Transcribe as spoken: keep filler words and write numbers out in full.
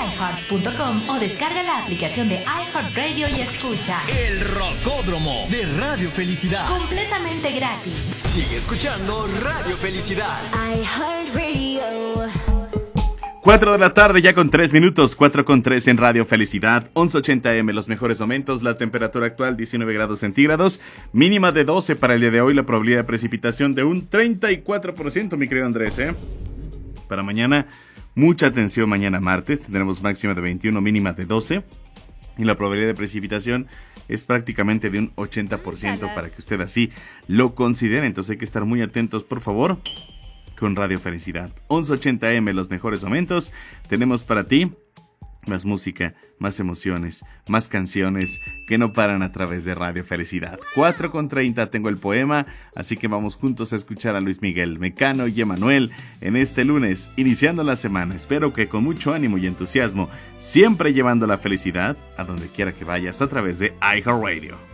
iheart punto com o descarga la aplicación de iHeartRadio y escucha El Rocódromo de Radio Felicidad. completamente gratis. Sigue escuchando Radio Felicidad. iHeartRadio. cuatro de la tarde ya con tres minutos, cuatro con tres en Radio Felicidad, once ochenta eme, los mejores momentos, la temperatura actual diecinueve grados centígrados, mínima de doce para el día de hoy, la probabilidad de precipitación de un treinta y cuatro por ciento, mi querido Andrés, ¿eh? Para mañana, mucha atención mañana martes, tendremos máxima de veintiuno, mínima de doce, y la probabilidad de precipitación es prácticamente de un ochenta por ciento para que usted así lo considere, entonces hay que estar muy atentos, por favor, con Radio Felicidad. once ochenta eme, los mejores momentos. Tenemos para ti más música, más emociones, más canciones que no paran a través de Radio Felicidad. cuatro con treinta tengo el poema, así que vamos juntos a escuchar a Luis Miguel, Mecano y Emanuel en este lunes, iniciando la semana. Espero que con mucho ánimo y entusiasmo, siempre llevando la felicidad a donde quiera que vayas a través de iHeartRadio.